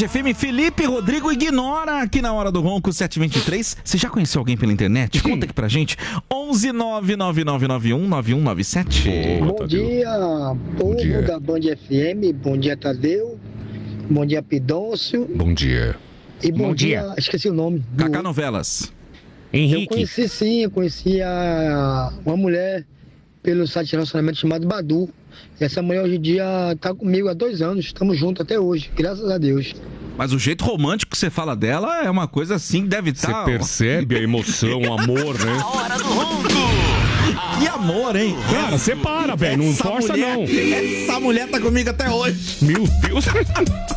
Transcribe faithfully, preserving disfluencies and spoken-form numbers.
F M, Felipe Rodrigo ignora aqui na Hora do Ronco sete e vinte e três. Você já conheceu alguém pela internet? Conta aqui pra gente. onze nove nove nove nove um nove um nove sete. Bom dia, povo dia. da Band F M. Bom dia, Tadeu. Bom dia, Pidôncio. Bom dia. E bom, Bom dia, dia. esqueci o nome. do- Cacá Novelas. Eu Henrique. conheci sim, eu conheci a- uma mulher pelo site de relacionamento chamado Badu. E essa mulher hoje em dia tá comigo há dois anos, estamos juntos até hoje, graças a Deus. Mas o jeito romântico que você fala dela é uma coisa assim, deve Você estar... percebe a emoção, o amor, né? Hora do Ronco. Que amor, hein? Cara, separa, velho. Não Essa força, mulher- não. Essa mulher tá comigo até hoje. Meu Deus.